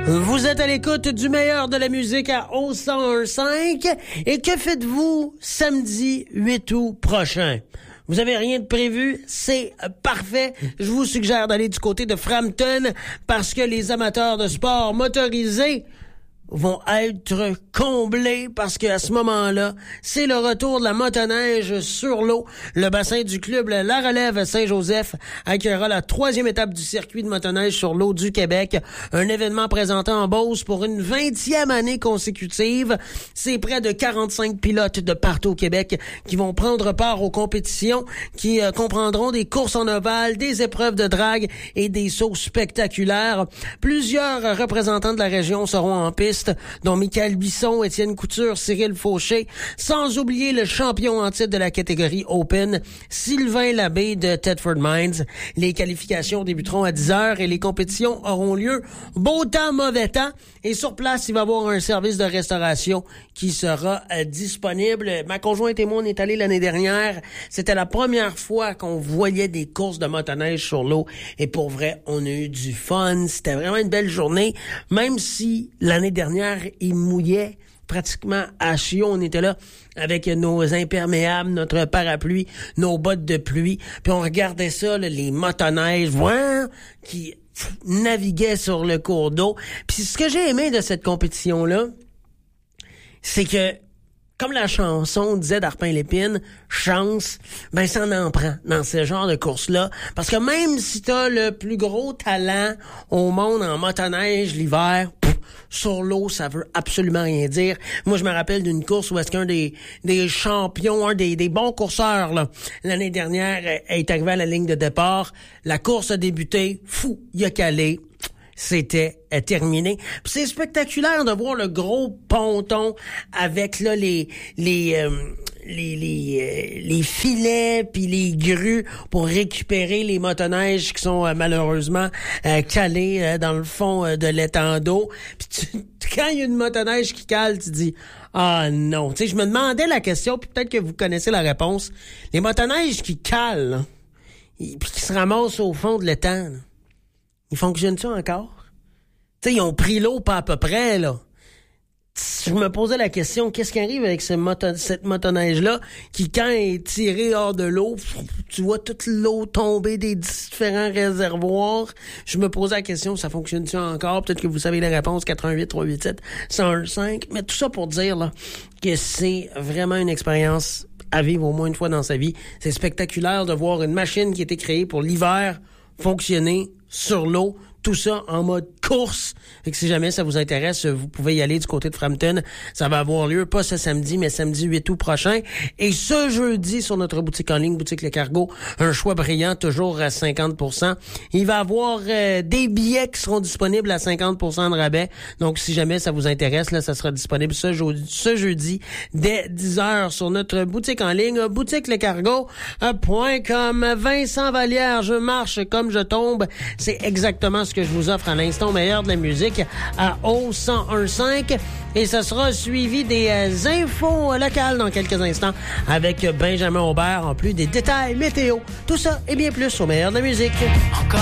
Vous êtes à l'écoute du meilleur de la musique à O1015. Et que faites-vous samedi 8 août prochain? Vous avez rien de prévu? C'est parfait. Je vous suggère d'aller du côté de Frampton parce que les amateurs de sport motorisés vont être comblés parce qu'à ce moment-là, c'est le retour de la motoneige sur l'eau. Le bassin du club La Relève Saint-Joseph accueillera la 3e étape du circuit de motoneige sur l'eau du Québec. Un événement présenté en Beauce pour une 20e année consécutive. C'est près de 45 pilotes de partout au Québec qui vont prendre part aux compétitions qui comprendront des courses en ovale, des épreuves de drague et des sauts spectaculaires. Plusieurs représentants de la région seront en piste, dont Michael Bisson, Étienne Couture, Cyril Fauché, sans oublier le champion en titre de la catégorie Open, Sylvain Labbé de Thetford Mines. Les qualifications débuteront à 10h et les compétitions auront lieu beau temps, mauvais temps. Et sur place, il va y avoir un service de restauration qui sera disponible. Ma conjointe et moi, on est allés l'année dernière. C'était la première fois qu'on voyait des courses de motoneige sur l'eau. Et pour vrai, on a eu du fun. C'était vraiment une belle journée. Même si l'année dernière, il mouillait pratiquement à chiot. On était là avec nos imperméables, notre parapluie, nos bottes de pluie. Puis on regardait ça, là, les motoneiges qui naviguaient sur le cours d'eau. Puis ce que j'ai aimé de cette compétition-là, c'est que, comme la chanson disait d'Arpin Lépine, chance, ben ça en prend dans ce genre de course-là. Parce que même si t'as le plus gros talent au monde en motoneige l'hiver, sur l'eau, ça veut absolument rien dire. Moi, je me rappelle d'une course où est-ce qu'un des champions, un des bons courseurs, là, l'année dernière, est arrivé à la ligne de départ. La course a débuté. Il a calé. C'était terminé. Puis c'est spectaculaire de voir le gros ponton avec là les filets puis les grues pour récupérer les motoneiges qui sont malheureusement calés dans le fond de l'étang d'eau. Puis quand il y a une motoneige qui cale, tu dis ah non. Tu sais, je me demandais la question, puis peut-être que vous connaissez la réponse. Les motoneiges qui calent, puis qui se ramassent au fond de l'étang, là, ils fonctionnent-tu encore? Tu sais, ils ont pris l'eau pas à peu près, là. Je me posais la question, qu'est-ce qui arrive avec cette motoneige-là qui, quand elle est tirée hors de l'eau, tu vois toute l'eau tomber des différents réservoirs. Je me posais la question, ça fonctionne-tu encore? Peut-être que vous savez la réponse, 88-387-1015. Mais tout ça pour dire là que c'est vraiment une expérience à vivre au moins une fois dans sa vie. C'est spectaculaire de voir une machine qui a été créée pour l'hiver fonctionner sur l'eau. Tout ça en mode course. Fait que si jamais ça vous intéresse, vous pouvez y aller du côté de Frampton. Ça va avoir lieu, pas ce samedi, mais samedi 8 août prochain. Et ce jeudi, sur notre boutique en ligne, Boutique Le Cargo, un choix brillant, toujours à 50%. Il va y avoir des billets qui seront disponibles à 50% de rabais. Donc, si jamais ça vous intéresse, là, ça sera disponible ce jeudi dès 10h sur notre boutique en ligne, boutiquelecargo.com. Vincent Vallière, je marche comme je tombe. C'est exactement ce que je vous offre à l'instant, meilleur de la musique à O1015. Et ça sera suivi des infos locales dans quelques instants avec Benjamin Aubert, en plus des détails météo. Tout ça et bien plus au meilleur de la musique. Encore